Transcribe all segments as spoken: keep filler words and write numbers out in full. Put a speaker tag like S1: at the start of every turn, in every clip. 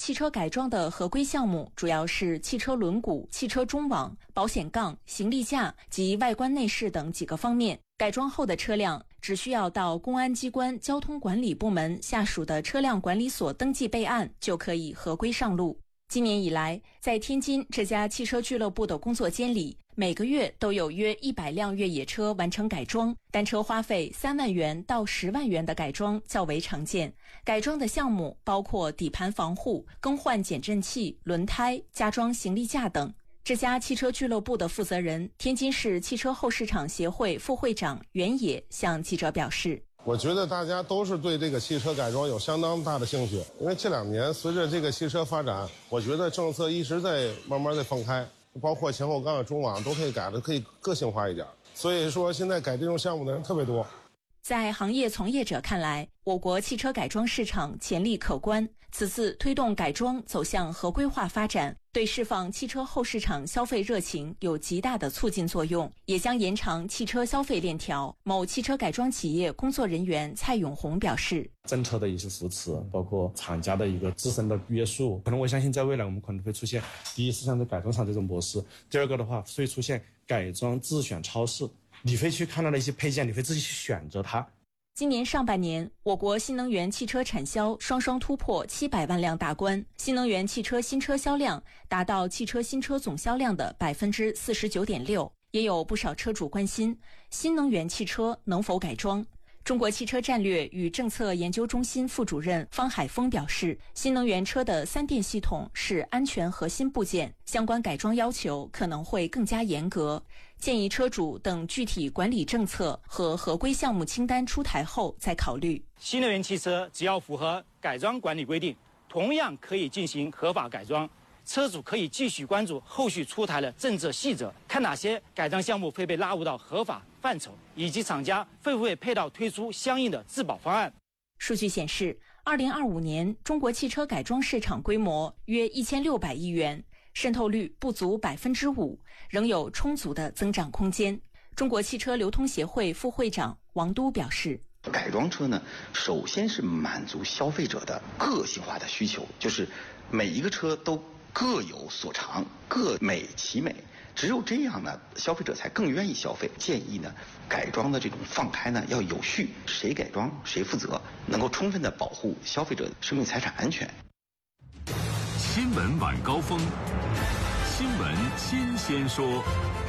S1: 汽车改装的合规项目主要是汽车轮毂、汽车中网、保险杠、行李架及外观内饰等几个方面。改装后的车辆只需要到公安机关交通管理部门下属的车辆管理所登记备案，就可以合规上路。今年以来，在天津这家汽车俱乐部的工作间里，每个月都有约一百辆越野车完成改装，单车花费三万元到十万元的改装较为常见。改装的项目包括底盘防护、更换减震器、轮胎、加装行李架等。这家汽车俱乐部的负责人，天津市汽车后市场协会副会长袁野向记者表示，
S2: 我觉得大家都是对这个汽车改装有相当大的兴趣，因为这两年随着这个汽车发展，我觉得政策一直在慢慢在放开，包括前后杠、中网都可以改的可以个性化一点，所以说现在改这种项目的人特别多。
S1: 在行业从业者看来，我国汽车改装市场潜力可观，此次推动改装走向合规化发展，对释放汽车后市场消费热情有极大的促进作用，也将延长汽车消费链条。某汽车改装企业工作人员蔡永红表示，
S3: 政策的一些扶持，包括厂家的一个自身的约束，可能我相信在未来我们可能会出现，第一是像在改装厂这种模式，第二个的话会出现改装自选超市，你会去看到的一些配件，你会自己去选择它。
S1: 今年上半年，我国新能源汽车产销双双突破七百万辆大关，新能源汽车新车销量达到汽车新车总销量的 百分之四十九点六。 也有不少车主关心新能源汽车能否改装。中国汽车战略与政策研究中心副主任方海峰表示，新能源车的三电系统是安全核心部件，相关改装要求可能会更加严格，建议车主等具体管理政策和合规项目清单出台后再考虑。
S4: 新能源汽车只要符合改装管理规定，同样可以进行合法改装。车主可以继续关注后续出台的政策细则，看哪些改装项目会被纳入到合法范畴，以及厂家会不会配套推出相应的质保方案。
S1: 数据显示，二零二五年中国汽车改装市场规模约一千六百亿元，渗透率不足百分之五，仍有充足的增长空间。中国汽车流通协会副会长王都表示，
S5: 改装车呢，首先是满足消费者的个性化的需求，就是每一个车都各有所长，各美其美，只有这样呢，消费者才更愿意消费。建议呢，改装的这种放开呢要有序，谁改装谁负责，能够充分的保护消费者的生命财产安全。
S6: 新闻晚高峰，新闻新鲜说。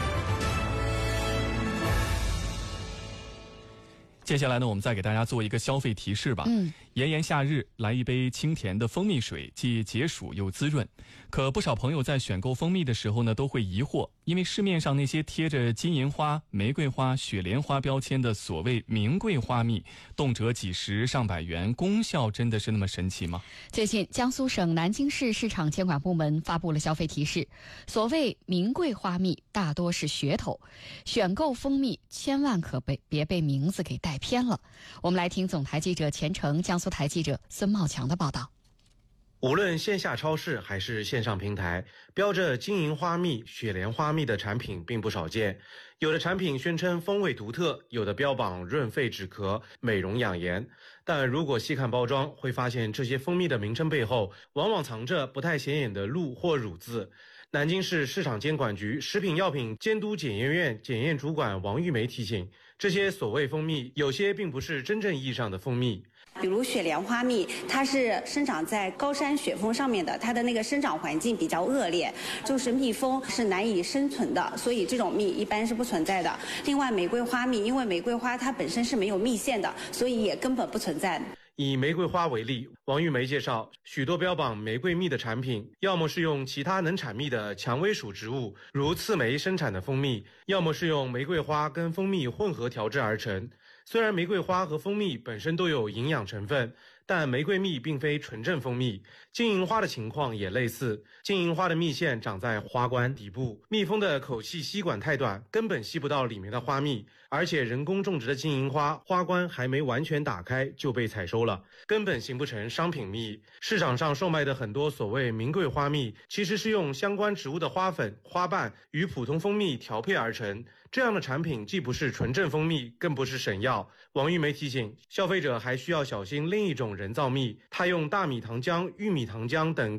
S7: 接下来呢，我们再给大家做一个消费提示吧。嗯，炎炎夏日，来一杯清甜的蜂蜜水，既解暑又滋润。可不少朋友在选购蜂蜜的时候呢，都会疑惑，因为市面上那些贴着金银花、玫瑰花、雪莲花标签的所谓名贵花蜜，动辄几十上百元，功效真的是那么神奇吗？
S8: 最近，江苏省南京市市场监管部门发布了消费提示，所谓名贵花蜜大多是噱头，选购蜂蜜千万可被别被名字给带偏了。我们来听总台记者钱程、江苏台记者孙茂强的报道。
S9: 无论线下超市还是线上平台，标着金银花蜜、雪莲花蜜的产品并不少见。有的产品宣称风味独特，有的标榜润肺止咳、美容养颜。但如果细看包装，会发现这些蜂蜜的名称背后，往往藏着不太显眼的鹿或乳字。南京市市场监管局食品药品监督检验院检验主管王玉梅提醒，这些所谓蜂蜜有些并不是真正意义上的蜂蜜。
S10: 比如雪莲花蜜，它是生长在高山雪峰上面的，它的那个生长环境比较恶劣，就是蜜蜂是难以生存的，所以这种蜜一般是不存在的。另外玫瑰花蜜，因为玫瑰花它本身是没有蜜腺的，所以也根本不存在。
S9: 以玫瑰花为例，王玉梅介绍，许多标榜玫瑰蜜的产品，要么是用其他能产蜜的蔷薇属植物，如刺梅生产的蜂蜜，要么是用玫瑰花跟蜂蜜混合调制而成。虽然玫瑰花和蜂蜜本身都有营养成分，但玫瑰蜜并非纯正蜂蜜。金银花的情况也类似，金银花的蜜腺长在花冠底部，蜜蜂的口气吸管太短，根本吸不到里面的花蜜，而且人工种植的金银花花冠还没完全打开就被采收了，根本形不成商品蜜。市场上售卖的很多所谓名贵花蜜，其实是用相关植物的花粉、花瓣与普通蜂蜜调配而成，这样的产品既不是纯正蜂蜜，更不是神药。王玉梅提醒，消费者还需要小心另一种人造蜜，它用大米糖浆、玉米糖浆等